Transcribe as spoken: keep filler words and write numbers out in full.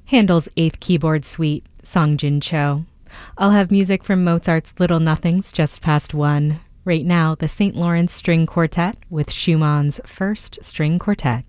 Handel's Eighth Keyboard Suite, Songjin Cho. I'll have music from Mozart's Little Nothings just past one. Right now, the Saint Lawrence String Quartet with Schumann's First String Quartet.